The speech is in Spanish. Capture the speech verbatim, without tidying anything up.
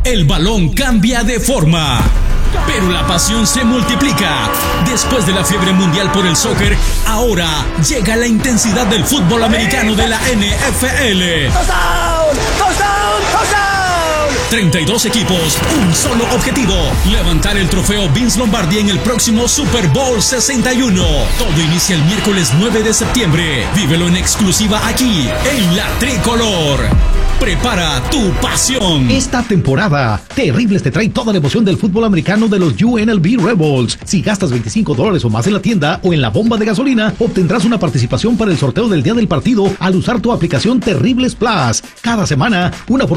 el balón cambia de forma, pero la pasión se multiplica. Después de la fiebre mundial por el soccer, ahora llega la intensidad del fútbol americano de la N F L. ¡Touchdown! ¡Touchdown! ¡Touchdown! treinta y dos equipos, un solo objetivo: levantar el trofeo Vince Lombardi en el próximo Super Bowl sesenta y uno. Todo inicia el miércoles nueve de septiembre. Vívelo en exclusiva aquí, en La Tricolor. Prepara tu pasión. Esta temporada, Terribles te trae toda la emoción del fútbol americano de los U N L V Rebels. Si gastas veinticinco dólares o más en la tienda o en la bomba de gasolina, obtendrás una participación para el sorteo del día del partido al usar tu aplicación Terribles Plus. Cada semana, una oportunidad